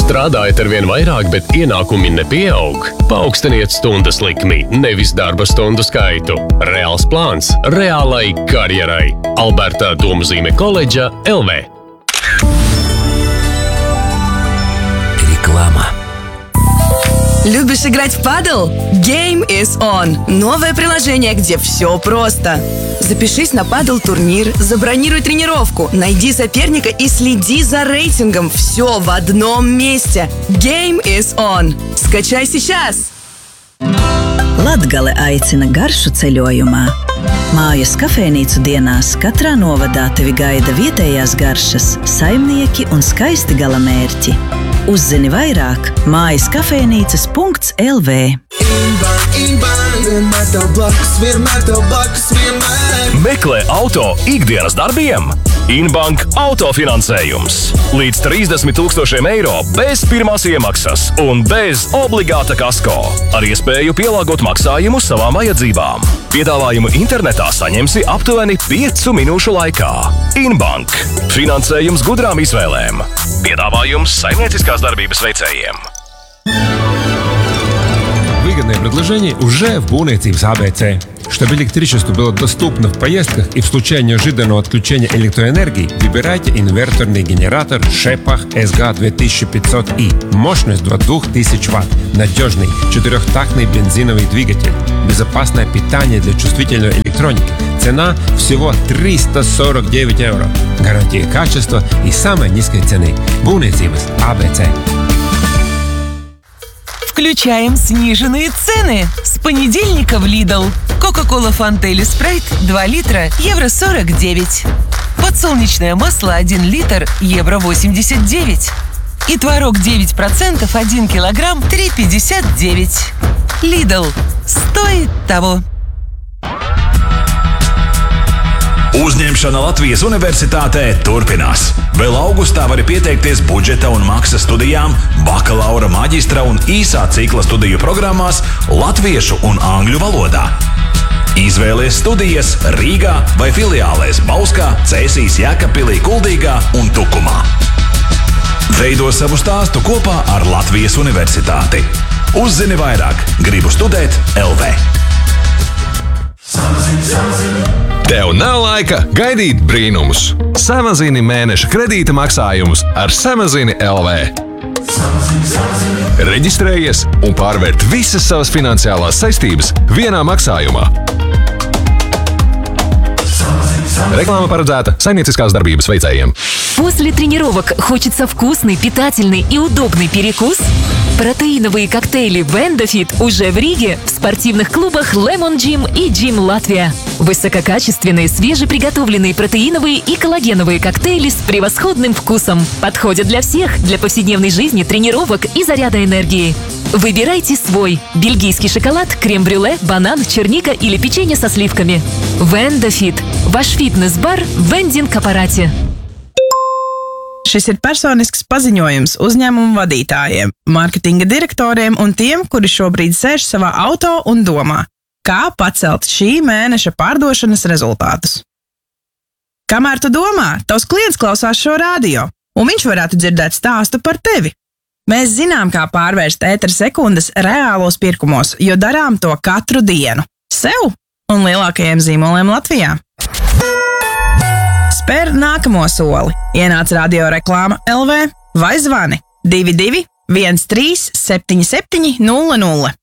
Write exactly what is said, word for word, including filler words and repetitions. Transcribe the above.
Strādājat arvien vairāk, bet ienākumi nepieaug? Paaugstiniet stundas likmi, nevis darba stundu skaitu. Reāls plāns reālai karjerai. Alberta Domzīme koledža L V. Реклама. Любишь играть в падл? Game is on! Новое приложение, где все просто. Запишись на падл-турнир, забронируй тренировку, найди соперника и следи за рейтингом. Все в одном месте. Game is on! Скачай сейчас! Latgale aicina garšu ceļojumā. Mājas kafejnīcu dienās katrā novadā tevi gaida vietējās garšas, saimnieki un skaisti galamērķi. Uzzini vairāk mājas kafejnīcas punkts L V. Meklē auto ikdienas darbiem? Inbank autofinansējums. Līdz trīsdesmit tūkstošiem eiro bez pirmās iemaksas un bez obligāta kasko. Ar iespēju pielāgot maksājumu savām vajadzībām. Piedāvājumu internetā saņemsi aptuveni piecu minūšu laikā. Inbank. Finansējums gudrām izvēlēm. Piedāvājums saimnieciskās darbības veicējiem. Выгодное предложение уже в Бунецības А Б Ц. Чтобы электричество было доступно в поездках и в случае неожиданного отключения электроэнергии, выбирайте инверторный генератор Шепах эс гэ две тысячи пятьсот и. Мощность до двух тысяч ватт. Надежный четырехтактный бензиновый двигатель. Безопасное питание для чувствительной электроники. Цена всего триста сорок девять евро. Гарантия качества и самой низкой цены. Бунецības А Б Ц. Включаем сниженные цены. С понедельника в Lidl. Кока-кола Фанта или Спрайт два литра, евро сорок девять. Подсолнечное масло один литр, евро восемьдесят девять. И творог девять процентов один килограмм, три пятьдесят девять. Lidl. Стоит того. Uzņemšana Latvijas Universitātē turpinās. Vēl augustā vari pieteikties budžeta un maksas studijām, bakalaura, maģistra un īsā cikla studiju programmās latviešu un angļu valodā. Izvēlies studijas Rīgā vai filiālēs Bauskā, Cēsīs, Jēkabpilī, Kuldīgā un Tukumā. Veido savu stāstu kopā ar Latvijas Universitāti. Uzzini vairāk, gribu studēt L V. Tev nav laika gaidīt brīnumus. Samazini mēneša kredīta maksājumus ar Samazini L V. Reģistrējies un pārvērt visas savas finansiālās saistības vienā maksājumā. Реклама парedzēta saimnieciskās darbības veicējiem. После тренировок хочется вкусный, питательный и удобный перекус? Протеиновые коктейли Вендофит уже в Риге в спортивных клубах Lemon Gym и Gym Latvia. Высококачественные, свежеприготовленные протеиновые и коллагеновые коктейли с превосходным вкусом. Подходят для всех, для повседневной жизни, тренировок и заряда энергии. Выбирайте свой. Бельгийский шоколад, крем-брюле, банан, черника или печенье со сливками. Вендофит. Ваш фитнес-бар в вендинг-аппарате. Šis ir personisks paziņojums uzņēmumu vadītājiem, mārketinga direktoriem un tiem, kuri šobrīd sēž savā auto un domā, kā pacelt šī mēneša pārdošanas rezultātus. Kamēr tu domā, tavs klients klausās šo radio, un viņš varētu dzirdēt stāstu par tevi. Mēs zinām, kā pārvērst ētera sekundes reālos pirkumos, jo darām to katru dienu. Sev un lielākajiem zīmoliem Latvijā. Spēr nākamo soli. Ienāc radio reklāma L V vai zvani divi divi viens trīs septiņi septiņi nulle nulle.